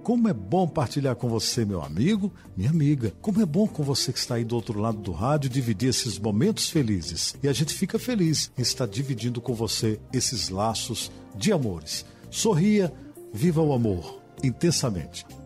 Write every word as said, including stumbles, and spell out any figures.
Como é bom partilhar com você, meu amigo, minha amiga. Como é bom com você que está aí do outro lado do rádio dividir esses momentos felizes. E a gente fica feliz em estar dividindo com você esses laços de amores. Sorria, viva o amor intensamente.